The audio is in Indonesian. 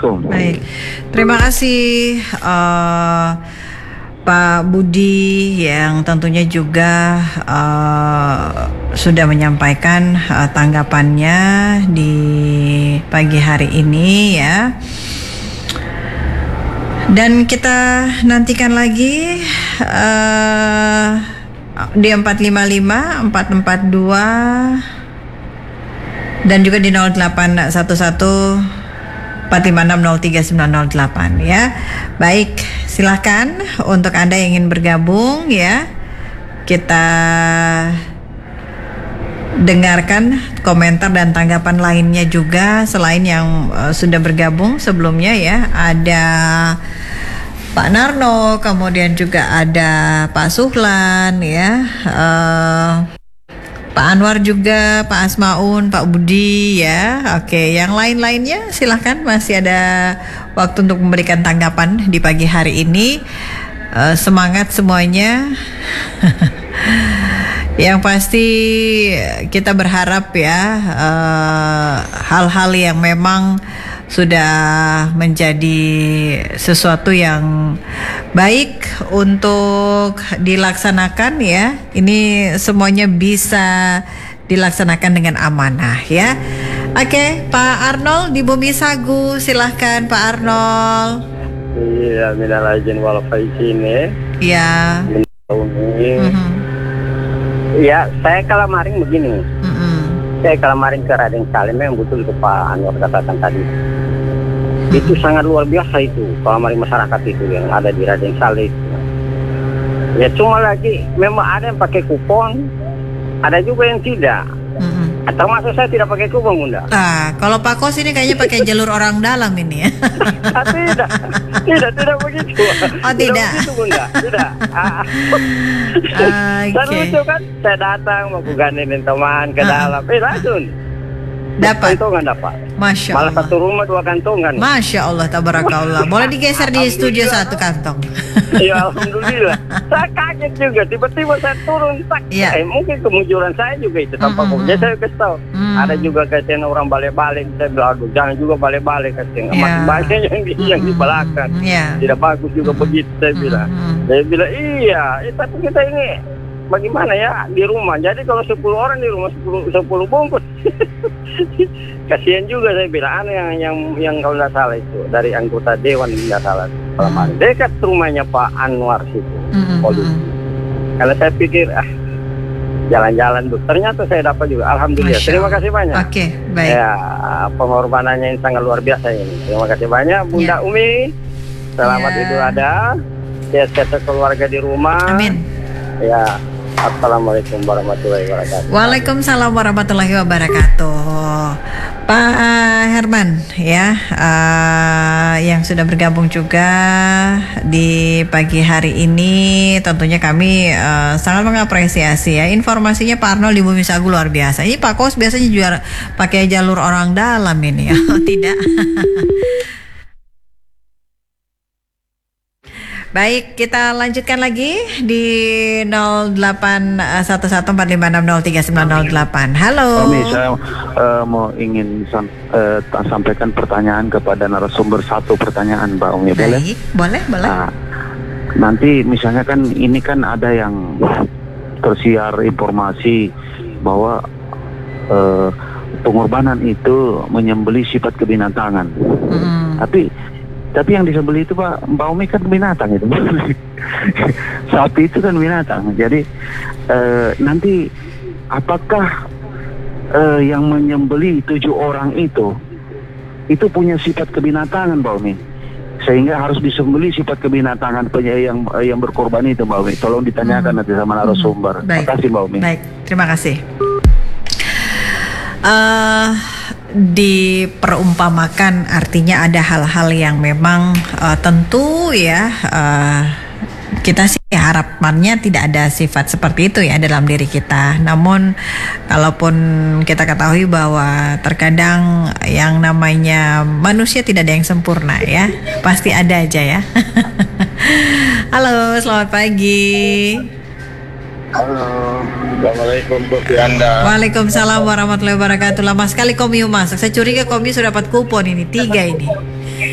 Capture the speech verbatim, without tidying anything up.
Assalamualaikum. Baik, terima kasih uh, Pak Budi yang tentunya juga uh, sudah menyampaikan uh, tanggapannya di pagi hari ini ya. Dan kita nantikan lagi uh, di empat lima lima empat empat dua dan juga di nol delapan satu satu empat lima enam nol tiga sembilan nol delapan ya. Baik, silahkan untuk Anda yang ingin bergabung ya. Kita dengarkan komentar dan tanggapan lainnya juga selain yang uh, sudah bergabung sebelumnya ya. Ada Pak Narno, kemudian juga ada Pak Suhlan ya. Uh, Pak Anwar juga, Pak Asmaun, Pak Budi ya. Oke, yang lain-lainnya silahkan, masih ada waktu untuk memberikan tanggapan di pagi hari ini. uh, Semangat semuanya. Yang pasti kita berharap ya uh, hal-hal yang memang sudah menjadi sesuatu yang baik untuk dilaksanakan ya. Ini semuanya bisa dilaksanakan dengan amanah ya. Oke, Pak Arnold di Bumi Sagu, silahkan Pak Arnold. Iya, minal aizin wal faizin ya. Iya. Mm-hmm. Ya, saya kalamaring begini. Mm-hmm. Saya kalamaring ke Raden Salim yang betul itu Pak Anwar katakan tadi. Mm-hmm. Itu sangat luar biasa itu kalamaring masyarakat itu yang ada di Raden Salim. Ya cuma lagi memang ada yang pakai kupon, ada juga yang tidak. Mm-hmm. Atau maksud saya tidak pakai kupon, Bunda. Ah, kalau Pak Kos ini kayaknya pakai jalur orang dalam ini ya. Ah, tidak, tidak, tidak begitu. Oh tidak. Tidak begitu, Bunda. Tidak. Ah. Okay. Lalu itu kan saya datang mau gandengin teman ke dalam, eh langsung dapat. Kantongan dapat. Masya Malah Allah. satu rumah dua kantongan. Masya Allah, tabarakallah. Boleh digeser di studio satu kantong. Ya alhamdulillah. Saya kaget juga. Tiba-tiba saya turun tak. Ya. Eh, mungkin kemujuran saya juga itu tanpa mm-hmm. Jadi saya kesal. Mm. Ada juga katanya orang balik-balik. Saya bilang aduh jangan juga balik-balik katanya. Ya. Masih banyak yang di, mm-hmm. yang di belakang. Ya. Tidak bagus juga mm-hmm. begitu saya bilang. Mm-hmm. Saya bilang iya. Eh, tapi kita ini bagaimana ya di rumah. Jadi kalau sepuluh orang di rumah sepuluh bungkus. Kasihan juga saya bilang yang yang yang kalau tidak salah itu dari anggota dewan tidak salah mm-hmm. dekat rumahnya Pak Anwar situ mm-hmm. polisi. Kalau saya pikir ah jalan-jalan tuh ternyata saya dapat juga alhamdulillah. Masya. Terima kasih banyak. Oke, okay, baik. Ya pengorbanannya yang sangat luar biasa ini. Terima kasih banyak Bunda yeah. Umi. Selamat yeah. Idul Adha. Sehat-sehat keluarga di rumah. Amin. Ya. Assalamualaikum warahmatullahi wabarakatuh. Waalaikumsalam warahmatullahi wabarakatuh. Pak Herman ya uh, yang sudah bergabung juga di pagi hari ini, tentunya kami uh, sangat mengapresiasi ya informasinya Pak Arnold di Bumi Sagu luar biasa. Ini Pak Kos biasanya juga pakai jalur orang dalam ini ya. Oh, tidak. Baik, kita lanjutkan lagi di nol delapan satu satu empat lima enam nol tiga sembilan nol delapan. Halo. Kami saya uh, mau ingin sam- uh, sampaikan pertanyaan kepada narasumber, satu pertanyaan Mbak Umi. Boleh? Baik, boleh, boleh. Nah, nanti misalnya kan ini kan ada yang tersiar informasi bahwa uh, pengorbanan itu menyembelih sifat kebinatangan. Hmm. Tapi Tapi yang disembelih itu Pak Mbak Umi kan binatang itu. Sapi itu kan binatang. Jadi uh, nanti apakah uh, yang menyembelih tujuh orang itu itu punya sifat kebinatangan Mbak Umi? Sehingga harus disembelih sifat kebinatangan yang yang berkorban itu Mbak Umi. Tolong ditanyakan hmm. nanti sama narasumber. Hmm. Terima kasih Mbak Umi. Baik, terima kasih. Uh, diperumpamakan artinya ada hal-hal yang memang uh, tentu ya uh, kita sih harapannya tidak ada sifat seperti itu ya dalam diri kita. Namun kalaupun kita ketahui bahwa terkadang yang namanya manusia tidak ada yang sempurna ya, pasti ada aja ya. Halo, selamat pagi. Halo, Assalamualaikum Bobi Anda. Waalaikumsalam warahmatullahi wabarakatuh. Lama sekali Komiu masuk. Saya curiga Komiu sudah dapat kupon ini, tiga ini.